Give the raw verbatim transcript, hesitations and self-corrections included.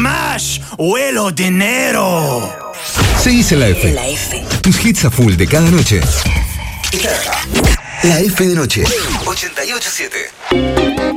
Smash, huelo dinero. Seguís en la F. En la F. Tus hits a full de cada noche. La F de noche. ochenta y ocho punto siete.